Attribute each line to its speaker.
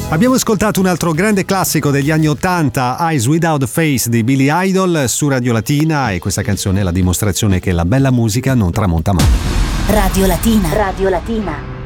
Speaker 1: Abbiamo ascoltato un altro grande classico degli anni '80, Eyes Without a Face di Billy Idol su Radio Latina, e questa canzone è la dimostrazione che la bella musica non tramonta mai.
Speaker 2: Radio Latina. Radio Latina.